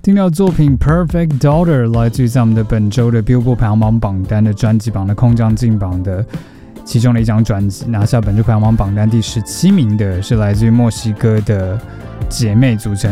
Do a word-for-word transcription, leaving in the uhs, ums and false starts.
听到作品 Perfect Daughter 来自于在我们的本周的 Billboard 排行榜榜单的专辑榜的空降进榜的其中的一张专辑，拿下本周排行榜榜单第十七名的是来自于墨西哥的姐妹组成